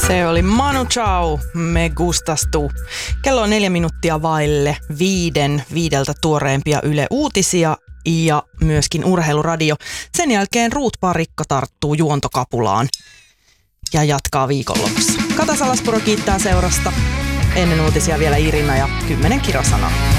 Se oli Manu Chao, Me Gustas Tu. Kello on 4 minuuttia vaille 5 tuoreempia Yle Uutisia ja myöskin Urheiluradio. Sen jälkeen Ruut Parikka tarttuu juontokapulaan ja jatkaa viikonlopussa. Kata Salaspuro kiittää seurasta. Ennen uutisia vielä Irina ja 10 kirosanaa.